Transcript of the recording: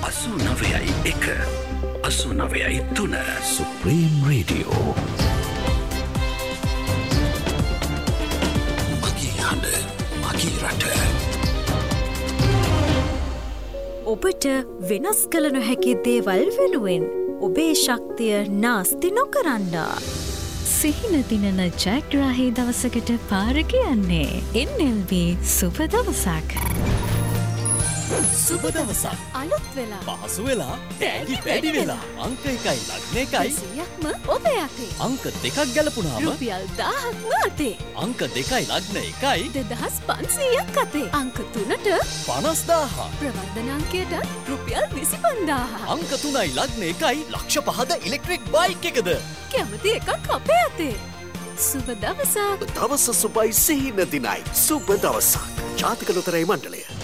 89.1 Supreme Radio. මගේ හඬ මගේ රට. ඔබට වෙනස් කළ නොහැකි දේවල් වෙනුවෙන් ඔබේ ශක්තිය නාස්ති නොකරන්නා. සිහින දිනන ජයග්‍රාහී දවසකට පාර කියන්නේ NLB සුබ දවසක්. සුබ දවසක් අලුත් වෙලා පහසු වෙලා තෑගි වැඩි වෙලා අංක 1යි ලග්න 1යි 100ක්ම ඔබ යතේ. අංක 2ක් ගැලපුණාම රුපියල් 1000ක්ම අතේ. අංක 2යි ලග්න 1යි 2500ක් අතේ. අංක 3ට 50000 ප්‍රවර්ධන අංකයට රුපියල් 25000. අංක 3යි ලග්න 1යි ලක්ෂ 5ද ඉලෙක්ට්‍රික් බයික් එකද කැමති එකක් අපේ අතේ. සුබ දවසක්. දවස සුබයි සිහින දිනයි. සුබ දවසක්. ජාතික ලොතරැයි මණ්ඩලය.